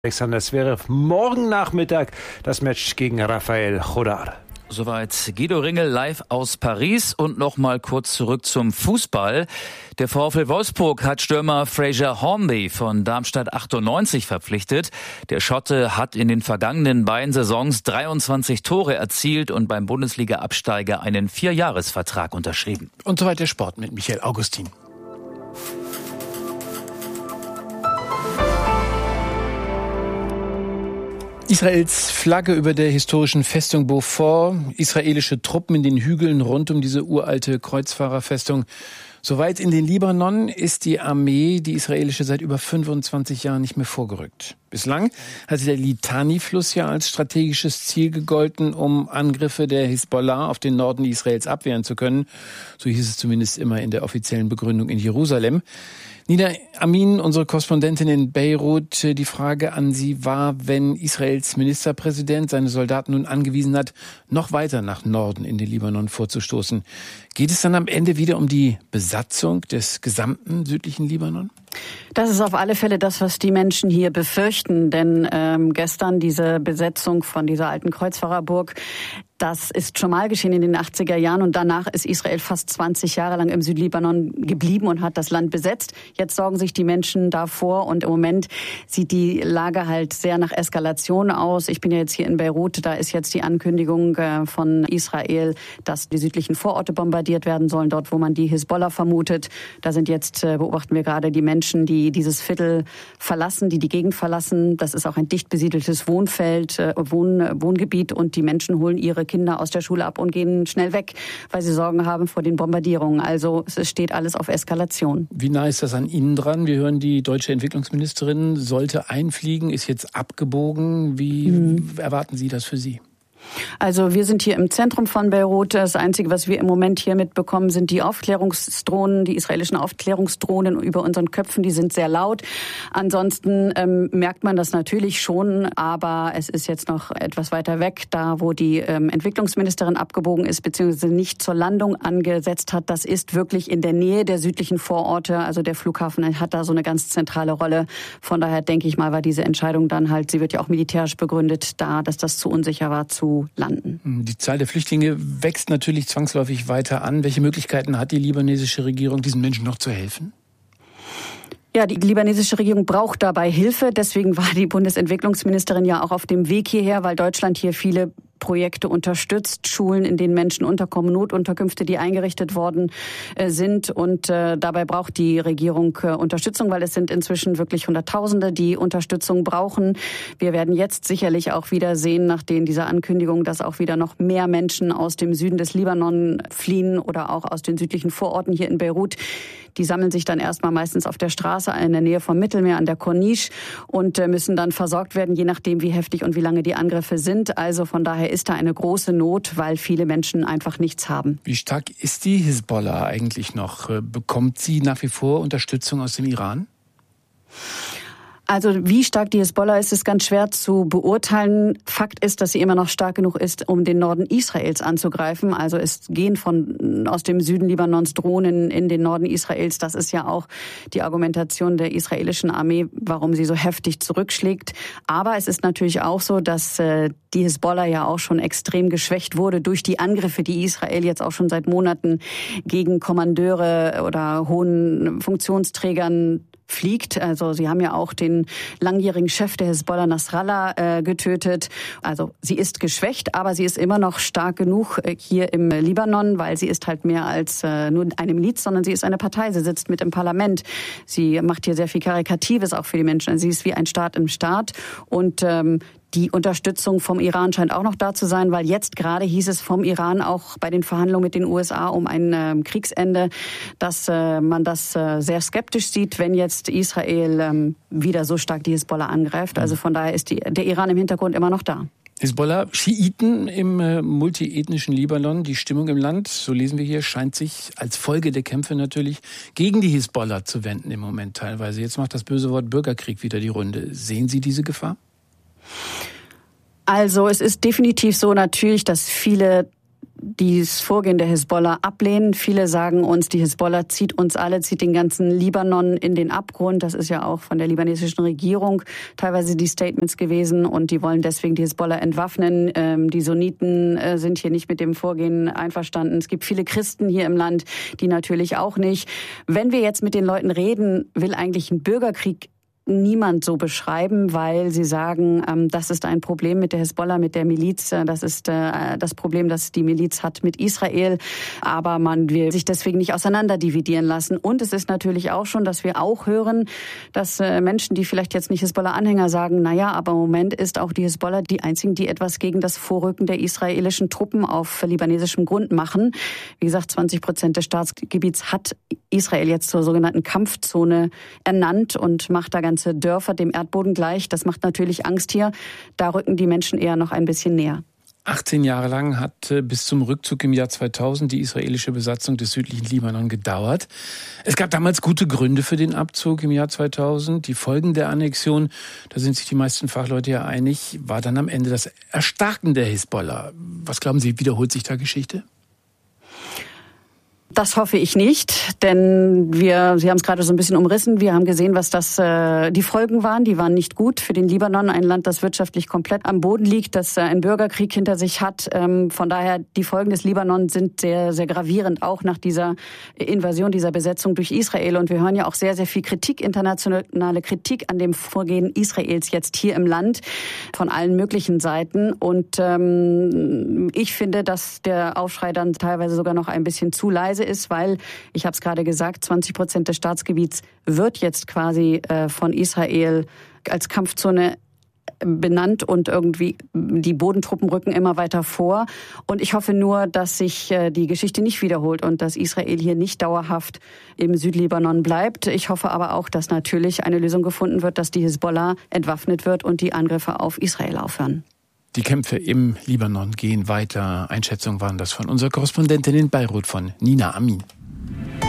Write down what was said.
Alexander Zverev morgen Nachmittag das Match gegen Rafael Chodar. Soweit Guido Ringel live aus Paris und noch mal kurz zurück zum Fußball. Der VfL Wolfsburg hat Stürmer Fraser Hornby von Darmstadt 98 verpflichtet. Der Schotte hat in den vergangenen beiden Saisons 23 Tore erzielt und beim Bundesliga-Absteiger einen 4-Jahres-Vertrag unterschrieben. Und soweit der Sport mit Michael Augustin. Israels Flagge über der historischen Festung Beaufort, israelische Truppen in den Hügeln rund um diese uralte Kreuzfahrerfestung. Soweit in den Libanon ist die Armee, die israelische, seit über 25 Jahren nicht mehr vorgerückt. Bislang hatte der Litani-Fluss ja als strategisches Ziel gegolten, um Angriffe der Hisbollah auf den Norden Israels abwehren zu können. So hieß es zumindest immer in der offiziellen Begründung in Jerusalem. Nina Amin, unsere Korrespondentin in Beirut, die Frage an Sie war, wenn Israels Ministerpräsident seine Soldaten nun angewiesen hat, noch weiter nach Norden in den Libanon vorzustoßen. Geht es dann am Ende wieder um die Besatzung des gesamten südlichen Libanon? Das ist auf alle Fälle das, was die Menschen hier befürchten. Denn gestern diese Besetzung von dieser alten Kreuzfahrerburg, das ist schon mal geschehen in den 80er Jahren. Und danach ist Israel fast 20 Jahre lang im Südlibanon geblieben und hat das Land besetzt. Jetzt sorgen sich die Menschen davor. Und im Moment sieht die Lage halt sehr nach Eskalation aus. Ich bin ja jetzt hier in Beirut. Da ist jetzt die Ankündigung von Israel, dass die südlichen Vororte bombardiert werden sollen, dort, wo man die Hisbollah vermutet. Da sind jetzt, beobachten wir gerade, die Menschen, die dieses Viertel verlassen, die Gegend verlassen. Das ist auch ein dicht besiedeltes Wohngebiet und die Menschen holen ihre Kinder aus der Schule ab und gehen schnell weg, weil sie Sorgen haben vor den Bombardierungen. Also es steht alles auf Eskalation. Wie nah ist das an Ihnen dran? Wir hören, die deutsche Entwicklungsministerin sollte einfliegen, ist jetzt abgebogen. Wie erwarten Sie das für Sie? Also wir sind hier im Zentrum von Beirut. Das Einzige, was wir im Moment hier mitbekommen, sind die Aufklärungsdrohnen, die israelischen Aufklärungsdrohnen über unseren Köpfen. Die sind sehr laut. Ansonsten merkt man das natürlich schon, aber es ist jetzt noch etwas weiter weg, da wo die Entwicklungsministerin abgebogen ist, beziehungsweise nicht zur Landung angesetzt hat. Das ist wirklich in der Nähe der südlichen Vororte. Also der Flughafen hat da so eine ganz zentrale Rolle. Von daher denke ich mal, war diese Entscheidung dann halt, sie wird ja auch militärisch begründet, dass das zu unsicher war, zu landen. Die Zahl der Flüchtlinge wächst natürlich zwangsläufig weiter an. Welche Möglichkeiten hat die libanesische Regierung, diesen Menschen noch zu helfen? Ja, die libanesische Regierung braucht dabei Hilfe. Deswegen war die Bundesentwicklungsministerin ja auch auf dem Weg hierher, weil Deutschland hier viele Projekte unterstützt, Schulen, in denen Menschen unterkommen, Notunterkünfte, die eingerichtet worden sind. Und dabei braucht die Regierung Unterstützung, weil es sind inzwischen wirklich Hunderttausende, die Unterstützung brauchen. Wir werden jetzt sicherlich auch wieder sehen, nachdem dieser Ankündigung, dass auch wieder noch mehr Menschen aus dem Süden des Libanon fliehen oder auch aus den südlichen Vororten hier in Beirut. Die sammeln sich dann erstmal meistens auf der Straße in der Nähe vom Mittelmeer an der Corniche und müssen dann versorgt werden, je nachdem, wie heftig und wie lange die Angriffe sind. Also von daher ist da eine große Not, weil viele Menschen einfach nichts haben. Wie stark ist die Hisbollah eigentlich noch? Bekommt sie nach wie vor Unterstützung aus dem Iran? Also wie stark die Hisbollah ist ganz schwer zu beurteilen. Fakt ist, dass sie immer noch stark genug ist, um den Norden Israels anzugreifen. Also es gehen aus dem Süden Libanons Drohnen in den Norden Israels. Das ist ja auch die Argumentation der israelischen Armee, warum sie so heftig zurückschlägt. Aber es ist natürlich auch so, dass die Hisbollah ja auch schon extrem geschwächt wurde durch die Angriffe, die Israel jetzt auch schon seit Monaten gegen Kommandeure oder hohen Funktionsträgern fliegt. Also sie haben ja auch den langjährigen Chef der Hisbollah, Nasrallah, getötet. Also sie ist geschwächt, aber sie ist immer noch stark genug hier im Libanon, weil sie ist halt mehr als nur eine Miliz, sondern sie ist eine Partei. Sie sitzt mit im Parlament. Sie macht hier sehr viel Karikatives auch für die Menschen. Also sie ist wie ein Staat im Staat und die Unterstützung vom Iran scheint auch noch da zu sein, weil jetzt gerade hieß es vom Iran auch bei den Verhandlungen mit den USA um ein Kriegsende, dass man das sehr skeptisch sieht, wenn jetzt Israel wieder so stark die Hisbollah angreift. Also von daher ist der Iran im Hintergrund immer noch da. Hisbollah, Schiiten im multiethnischen Libanon. Die Stimmung im Land, so lesen wir hier, scheint sich als Folge der Kämpfe natürlich gegen die Hisbollah zu wenden im Moment teilweise. Jetzt macht das böse Wort Bürgerkrieg wieder die Runde. Sehen Sie diese Gefahr? Also es ist definitiv so natürlich, dass viele dieses Vorgehen der Hisbollah ablehnen. Viele sagen uns, die Hisbollah zieht den ganzen Libanon in den Abgrund. Das ist ja auch von der libanesischen Regierung teilweise die Statements gewesen und die wollen deswegen die Hisbollah entwaffnen. Die Sunniten sind hier nicht mit dem Vorgehen einverstanden. Es gibt viele Christen hier im Land, die natürlich auch nicht. Wenn wir jetzt mit den Leuten reden, will eigentlich ein Bürgerkrieg niemand so beschreiben, weil sie sagen, das ist ein Problem mit der Hisbollah, mit der Miliz. Das ist das Problem, das die Miliz hat mit Israel. Aber man will sich deswegen nicht auseinander dividieren lassen. Und es ist natürlich auch schon, dass wir auch hören, dass Menschen, die vielleicht jetzt nicht Hisbollah-Anhänger sagen, naja, aber im Moment ist auch die Hisbollah die einzigen, die etwas gegen das Vorrücken der israelischen Truppen auf libanesischem Grund machen. Wie gesagt, 20% des Staatsgebiets hat Israel jetzt zur sogenannten Kampfzone ernannt und macht da ganze Dörfer dem Erdboden gleich. Das macht natürlich Angst hier. Da rücken die Menschen eher noch ein bisschen näher. 18 Jahre lang hat bis zum Rückzug im Jahr 2000 die israelische Besatzung des südlichen Libanon gedauert. Es gab damals gute Gründe für den Abzug im Jahr 2000. Die Folgen der Annexion, da sind sich die meisten Fachleute ja einig, war dann am Ende das Erstarken der Hisbollah. Was glauben Sie, wiederholt sich da Geschichte? Das hoffe ich nicht, denn Sie haben es gerade so ein bisschen umrissen, wir haben gesehen, was die Folgen waren. Die waren nicht gut für den Libanon, ein Land, das wirtschaftlich komplett am Boden liegt, das einen Bürgerkrieg hinter sich hat. Von daher, die Folgen des Libanon sind sehr, sehr gravierend, auch nach dieser Invasion, dieser Besetzung durch Israel. Und wir hören ja auch sehr, sehr viel Kritik, internationale Kritik an dem Vorgehen Israels jetzt hier im Land von allen möglichen Seiten. Und ich finde, dass der Aufschrei dann teilweise sogar noch ein bisschen zu leise ist, weil, ich habe es gerade gesagt, 20% des Staatsgebiets wird jetzt quasi von Israel als Kampfzone benannt und irgendwie die Bodentruppen rücken immer weiter vor. Und ich hoffe nur, dass sich die Geschichte nicht wiederholt und dass Israel hier nicht dauerhaft im Südlibanon bleibt. Ich hoffe aber auch, dass natürlich eine Lösung gefunden wird, dass die Hisbollah entwaffnet wird und die Angriffe auf Israel aufhören. Die Kämpfe im Libanon gehen weiter. Einschätzungen waren das von unserer Korrespondentin in Beirut, von Nina Amin.